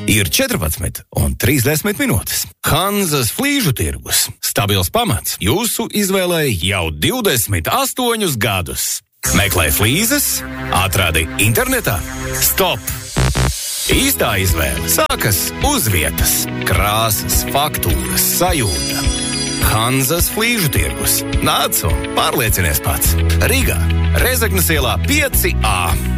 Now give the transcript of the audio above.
Ir 14 un 30 minūtes. Hanzas flīžu tirgus. Stabils pamats jūsu izvēlei jau 28 gadus. Meklē flīzes, atradi internetā. Stop! Īstā izvēle sākas uz vietas. Krāsas, faktūras, sajūta. Hanzas flīžu tirgus. Nāc un pārliecinies pats. Rīgā, Rezeknes ielā 5A.